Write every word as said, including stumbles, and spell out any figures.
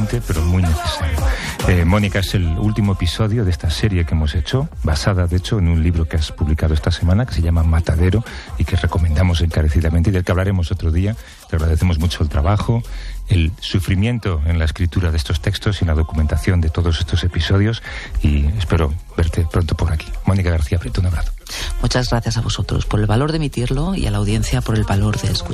urgente, pero muy necesario. Eh, Mónica, es el último episodio de esta serie que hemos hecho, basada, de hecho, en un libro que has publicado esta semana, que se llama Matadero, y que recomendamos encarecidamente, y del que hablaremos otro día. Te agradecemos mucho el trabajo, el sufrimiento en la escritura de estos textos y en la documentación de todos estos episodios, y espero verte pronto por aquí. Mónica García Prieto, un abrazo. Muchas gracias a vosotros por el valor de emitirlo y a la audiencia por el valor de escuchar.